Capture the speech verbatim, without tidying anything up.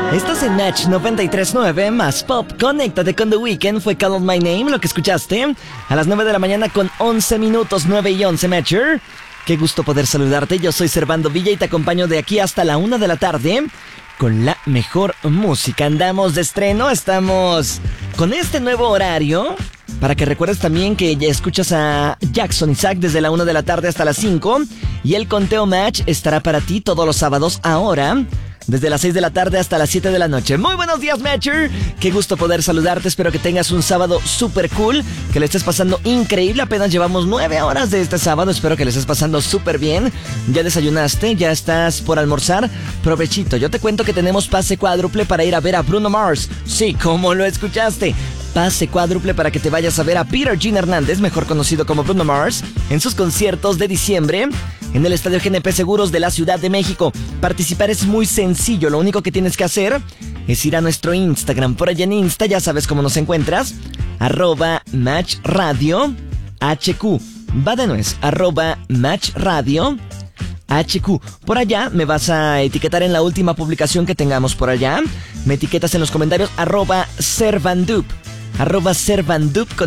Estás en Match noventa y tres punto nueve más Pop. Conéctate con The Weeknd. Fue Call On My Name lo que escuchaste a las nueve de la mañana con once minutos, nueve y once, Matcher. Qué gusto poder saludarte. Yo soy Servando Villa y te acompaño de aquí hasta la una de la tarde con la mejor música. Andamos de estreno, estamos con este nuevo horario. Para que recuerdes también que ya escuchas a Jackson Isaac desde la una de la tarde hasta las cinco. Y el conteo Match estará para ti todos los sábados ahora, desde las seis de la tarde hasta las siete de la noche. Muy buenos días, Matcher. Qué gusto poder saludarte. Espero que tengas un sábado súper cool, que le estés pasando increíble. Apenas llevamos nueve horas de este sábado. Espero que le estés pasando súper bien. ¿Ya desayunaste? ¿Ya estás por almorzar? Provechito. Yo te cuento que tenemos pase cuádruple para ir a ver a Bruno Mars. Sí, como lo escuchaste. Pase cuádruple para que te vayas a ver a Peter Gene Hernández, mejor conocido como Bruno Mars, en sus conciertos de diciembre en el Estadio G N P Seguros de la Ciudad de México. Participar es muy sencillo, lo único que tienes que hacer es ir a nuestro Instagram. Por allá en Insta ya sabes cómo nos encuentras, arroba Match Radio H Q. Va de nuez, arroba Match Radio H Q. Por allá me vas a etiquetar en la última publicación que tengamos por allá. Me etiquetas en los comentarios, arroba Servandup. Arroba Servandup.